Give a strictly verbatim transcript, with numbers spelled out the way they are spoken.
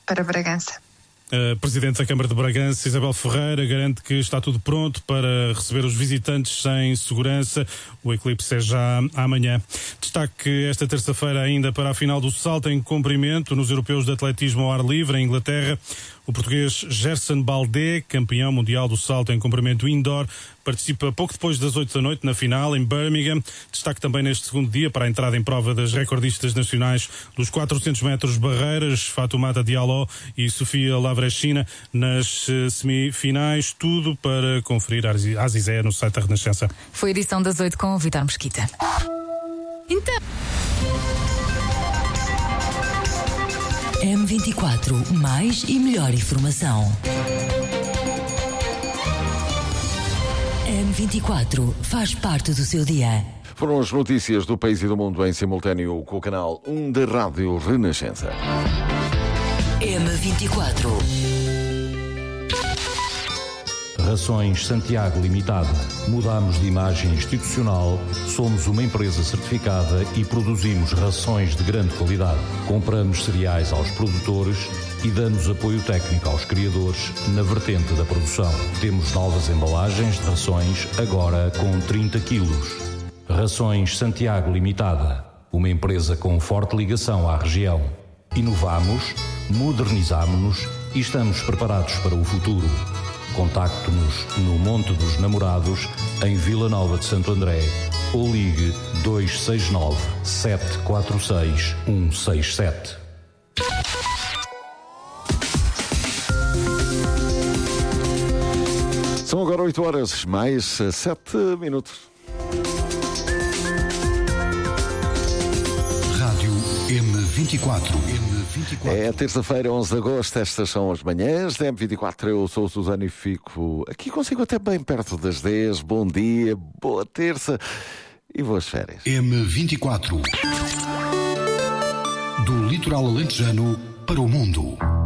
para Bragança. A Presidente da Câmara de Bragança, Isabel Ferreira, garante que está tudo pronto para receber os visitantes sem segurança. O eclipse é já amanhã. Destaque esta terça-feira ainda para a final do salto em comprimento nos europeus de atletismo ao ar livre em Inglaterra. O português Gerson Baldé, campeão mundial do salto em comprimento indoor, participa pouco depois das oito da noite na final em Birmingham. Destaque também neste segundo dia para a entrada em prova das recordistas nacionais dos quatrocentos metros barreiras, Fatoumata Diallo e Sofia Lavrechina nas semifinais. Tudo para conferir a Azizé no site da Renascença. Foi a edição das oito com o Vitor Mesquita. Então... M vinte e quatro, mais e melhor informação. M vinte e quatro faz parte do seu dia. Foram as notícias do país e do mundo em simultâneo com o canal um da Rádio Renascença. M vinte e quatro. Rações Santiago Limitada. Mudamos de imagem institucional, somos uma empresa certificada e produzimos rações de grande qualidade. Compramos cereais aos produtores e damos apoio técnico aos criadores na vertente da produção. Temos novas embalagens de rações, agora com trinta quilos. Rações Santiago Limitada. Uma empresa com forte ligação à região. Inovamos, modernizamos-nos e estamos preparados para o futuro. Contacte-nos no Monte dos Namorados, em Vila Nova de Santo André, ou ligue dois seis nove, sete quatro seis, um seis sete. São agora oito horas, mais sete minutos. Rádio M vinte e quatro. É terça-feira, onze de agosto, estas são as manhãs da M vinte e quatro. Eu sou o Susano e fico aqui consigo até bem perto das dez. Bom dia, boa terça e boas férias. M vinte e quatro. Do litoral alentejano para o mundo.